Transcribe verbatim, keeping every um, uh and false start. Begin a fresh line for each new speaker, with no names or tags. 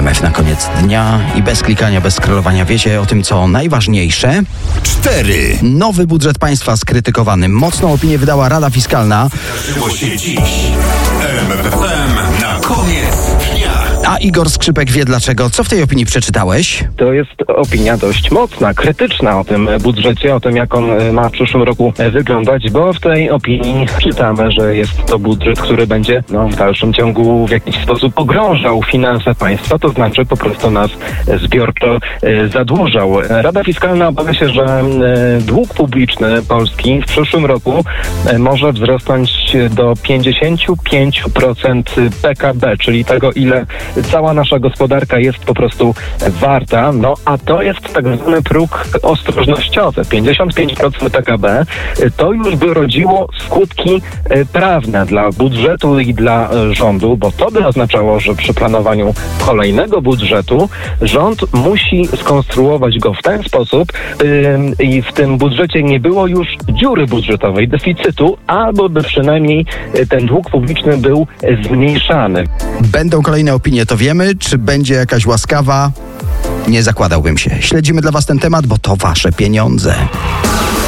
R M F na koniec dnia i bez klikania, bez scrollowania wiecie o tym, co najważniejsze.
Cztery.
Nowy budżet państwa skrytykowany. Mocną opinię wydała Rada Fiskalna.
Zdarzyło się dziś. R M F F M na koniec dnia.
A Igor Skrzypek wie dlaczego. Co w tej opinii przeczytałeś?
To jest opinia dość mocna, krytyczna o tym budżecie, o tym, jak on ma w przyszłym roku wyglądać, bo w tej opinii czytamy, że jest to budżet, który będzie no, w dalszym ciągu w jakiś sposób pogrążał finanse państwa, to znaczy po prostu nas zbiorczo e, zadłużał. Rada Fiskalna obawia się, że e, dług publiczny Polski w przyszłym roku e, może wzrosnąć do pięćdziesiąt pięć procent P K B, czyli tego, ile cała nasza gospodarka jest po prostu warta, no a to jest tak zwany próg ostrożnościowy. pięćdziesiąt pięć procent P K B to już by rodziło skutki prawne dla budżetu i dla rządu, bo to by oznaczało, że przy planowaniu kolejnego budżetu rząd musi skonstruować go w ten sposób yy, i w tym budżecie nie było już dziury budżetowej, deficytu, albo by przynajmniej ten dług publiczny był zmniejszany.
Będą kolejne opinie, to wiemy. Czy będzie jakaś łaskawa? Nie zakładałbym się. Śledzimy dla was ten temat, bo to wasze pieniądze.